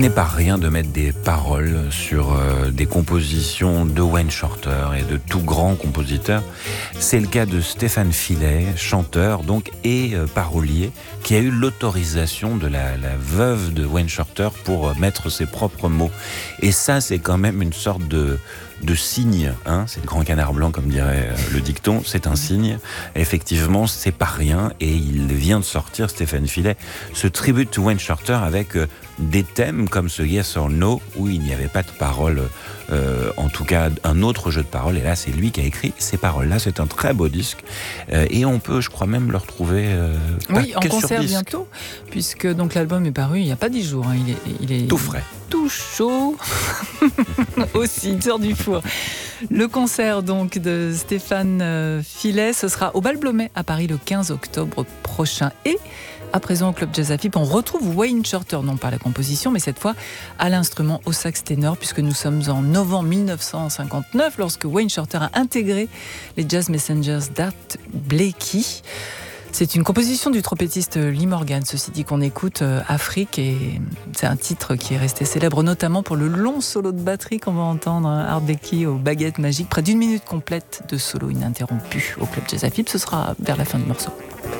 n'est pas rien de mettre des paroles sur des compositions de Wayne Shorter et de tout grands compositeurs. C'est le cas de Stéphane Filet, chanteur donc et parolier, qui a eu l'autorisation de la veuve de Wayne Shorter pour mettre ses propres mots. Et ça, c'est quand même une sorte de signe, hein, c'est le grand canard blanc comme dirait le dicton, c'est un signe. Effectivement, c'est pas rien et il vient de sortir, Stéphane Filet, ce tribute to Wayne Shorter avec des thèmes comme ce Yes or No où il n'y avait pas de paroles, en tout cas un autre jeu de paroles, et là c'est lui qui a écrit ces paroles-là. C'est un très beau disque et on peut, je crois même le retrouver oui, en concert bientôt, puisque donc l'album est paru il n'y a pas 10 jours, hein. Il est tout frais, tout chaud aussi, il sort du four. Le concert donc de Stéphane Filet, ce sera au Bal Blomet à Paris le 15 octobre prochain. Et à présent au Club Jazz Afib, on retrouve Wayne Shorter, non pas à la composition, mais cette fois à l'instrument, au sax ténor, puisque nous sommes en novembre 1959, lorsque Wayne Shorter a intégré les Jazz Messengers d'Art Blakey. C'est une composition du trompettiste Lee Morgan, ceci dit, qu'on écoute, Afrique, et c'est un titre qui est resté célèbre notamment pour le long solo de batterie qu'on va entendre, Art Blakey aux baguettes magiques, près d'1 minute complète de solo ininterrompu au Club Jazz Afib. Ce sera vers la fin du morceau.